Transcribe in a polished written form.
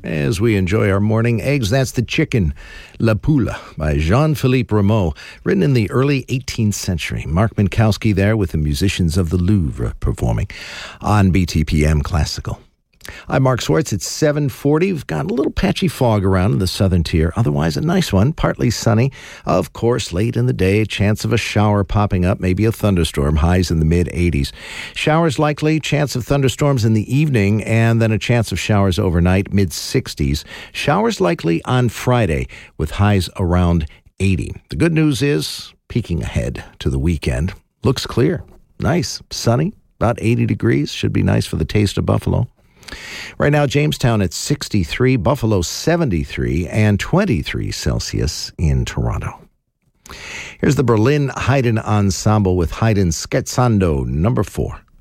As we enjoy our morning eggs, that's the chicken, La Poule, by Jean-Philippe Rameau, written in the early 18th century. Mark Minkowski there with the musicians of the Louvre performing on BTPM Classical. I'm Mark Swartz. It's 7:40. We've got a little patchy fog around in the southern tier. Otherwise, a nice one. Partly sunny. Of course, late in the day, chance of a shower popping up, maybe a thunderstorm. Highs in the mid-80s. Showers likely, chance of thunderstorms in the evening, and then a chance of showers overnight, mid-60s. Showers likely on Friday, with highs around 80. The good news is, peeking ahead to the weekend, looks clear. Nice. Sunny. About 80 degrees. Should be nice for the taste of Buffalo. Right now, Jamestown at 63, Buffalo 73, and 23 Celsius in Toronto. Here's the Berlin Haydn Ensemble with Haydn's Scherzando No. 4.